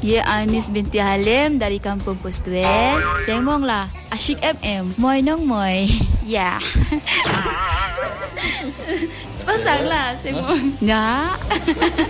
Ye Anis binti Halim dari Kampung Postuen. Sengmong lah Asyik FM. Moi nong moi. Ya. Pasang lah sengmong. Ya.